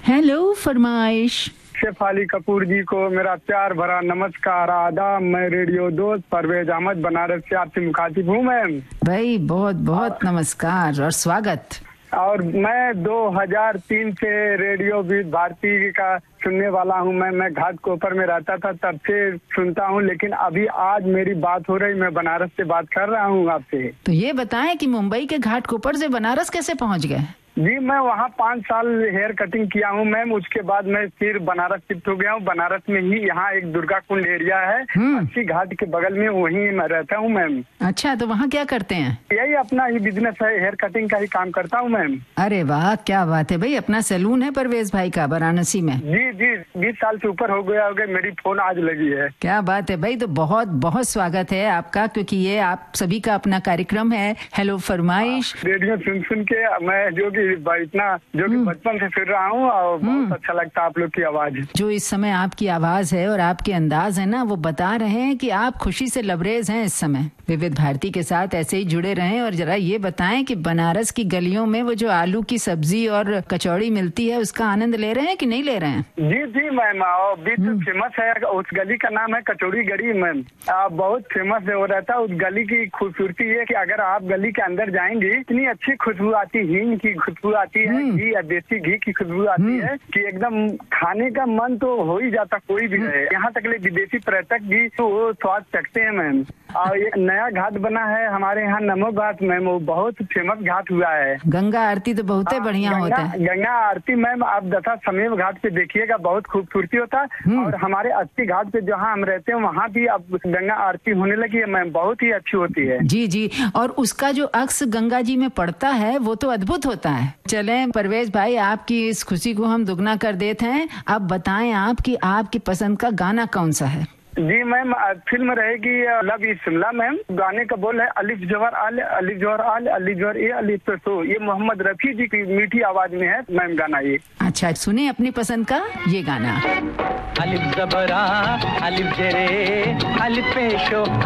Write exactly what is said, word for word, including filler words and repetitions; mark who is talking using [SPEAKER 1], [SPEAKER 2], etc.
[SPEAKER 1] Hello फरमाइश।
[SPEAKER 2] Chef Ali Kapoor जी को मेरा प्यार भरा नमस्कार, आदाब। मैं रेडियो दोस्त परवेज अहमद बनारस से आपसे मुखातिब हूँ मैम।
[SPEAKER 1] भाई बहुत बहुत नमस्कार और स्वागत।
[SPEAKER 2] और मैं दो हज़ार तीन से रेडियो विविध भारती का सुनने वाला हूँ। मैं मैं घाटकोपर में रहता था, तब से सुनता हूँ, लेकिन अभी आज मेरी बात हो रही, मैं बनारस से बात कर रहा हूँ आपसे।
[SPEAKER 1] तो ये बताएं कि मुंबई के घाटकोपर से बनारस कैसे पहुँच गए?
[SPEAKER 2] जी, मैं वहाँ पाँच साल हेयर कटिंग किया हूँ मैम। उसके बाद मैं फिर बनारस शिफ्ट हो गया हूँ। बनारस में ही यहाँ एक दुर्गा कुंड एरिया है, अस्सी घाट के बगल में, वहीं मैं रहता हूँ मैम।
[SPEAKER 1] अच्छा, तो वहाँ क्या करते हैं?
[SPEAKER 2] यही अपना ही बिजनेस है, हेयर कटिंग का ही काम करता हूँ मैम।
[SPEAKER 1] अरे वाह, क्या बात है भाई। अपना सैलून है परवेज भाई का वाराणसी में?
[SPEAKER 2] जी जी, बीस साल से ऊपर हो गया हो गया, मेरी फोन आज लगी है।
[SPEAKER 1] क्या बात है भाई। तो बहुत बहुत स्वागत है आपका, क्योंकि ये आप सभी का अपना कार्यक्रम है हेलो फरमाइश।
[SPEAKER 2] रेडियो सुन सुन के मैं जो कि इतना जो कि बचपन से सुन रहा हूँ और बहुत अच्छा लगता है आप लोग की आवाज।
[SPEAKER 1] जो इस समय आपकी आवाज है और आपके अंदाज है ना, वो बता रहे हैं कि आप खुशी से लबरेज हैं इस समय। विविध भारती के साथ ऐसे ही जुड़े रहें। और जरा ये बताएं कि बनारस की गलियों में वो जो आलू की सब्जी और कचौड़ी मिलती है, उसका आनंद ले रहे हैं कि नहीं ले रहे हैं?
[SPEAKER 2] जी जी मैम, बीच फेमस है, उस गली का नाम है कचौड़ी गली मैम। बहुत फेमस है वो रहता है। उस गली की खूबसूरती है कि अगर आप गली के अंदर जाएंगे, इतनी अच्छी खुशबू आती, हींग की खुशबू आती है, घी या देसी घी की खुशबू आती है कि एकदम खाने का मन तो हो ही जाता, कोई भी है। यहाँ तक ले विदेशी पर्यटक भी तो वो स्वाद चखते हैं मैम। और ये नया घाट बना है हमारे यहाँ, नमो घाट मैम, वो बहुत फेमस घाट हुआ है।
[SPEAKER 1] गंगा आरती तो बहुत बढ़िया होता है।
[SPEAKER 2] गंगा आरती मैम आप दशा समेव घाट पे देखिएगा, बहुत खूबसूरती होता है। और हमारे अस्सी घाट पे जहाँ हम रहते हैं वहाँ भी अब गंगा आरती होने लगी है मैम, बहुत ही अच्छी होती है।
[SPEAKER 1] जी जी, और उसका जो अक्स गंगा जी में पड़ता है वो तो अद्भुत होता है। चलें परवेज भाई, आपकी इस खुशी को हम दुगना कर देते हैं। अब बताएं आप कि आपकी पसंद का गाना कौन सा है?
[SPEAKER 2] जी मैम, फिल्म रहेगी लव इज शिमला मैम। गाने का बोल है अलिफ जवाहर आल, अलिफ जवाहर आल, अलिफ जवाहर ए, अलिफ तो सो। ये मोहम्मद रफी जी की मीठी आवाज में है मैम गाना ये।
[SPEAKER 1] अच्छा, सुने अपनी पसंद का ये गाना।
[SPEAKER 3] अलिफ जबरा अलिफ जरे अलिफ पेशो